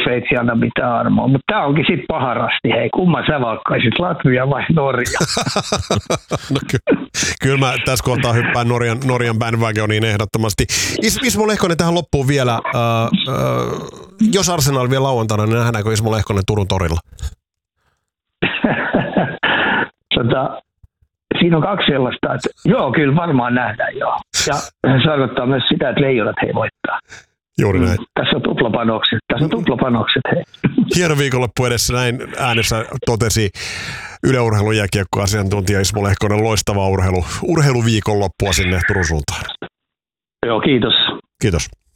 Sveitsi anna mitään armoa. Mutta tämä onkin sitten paha rasti. Hei, kumman sä valkkaisit, Latvia vai Norja? No kyllä mä tässä kohtaa hyppään Norjan bandwagoniin ehdottomasti. Ismo Lehkonen tähän loppuun vielä. Jos Arsenal vielä lauantaina, niin nähdäänkö Ismo Lehkonen Turun torilla? Siinä on kaksi sellaista, että joo, kyllä varmaan nähdään joo. Ja se tarkoittaa myös sitä, että Leijonat hei voittaa. Juuri näin. Tässä on tuplapanokset, hei. Hieno viikonloppu edessä, näin äänessä totesi Yle Urheilun jääkiekkoasiantuntija Ismo Lehkonen. Loistavaa urheiluviikonloppua sinne Turun suuntaan. Joo, kiitos. Kiitos.